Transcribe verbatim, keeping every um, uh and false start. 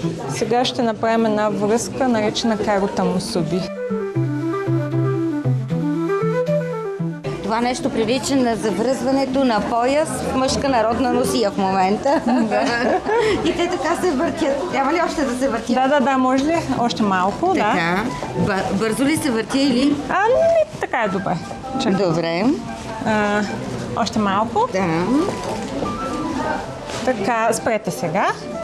Сега ще направим една връзка, наречена карота мусуби. Това нещо прилича на завръзването на пояс в мъжка народна носия в момента. Да. И те така се въртят. Трябва ли още да се въртят? Да, да, да, може ли? Още малко, така. Да. Бър- бързо ли се въртя или? А, не, така е добре. Чакай. Добре. А, още малко. Да. Така, спрете сега.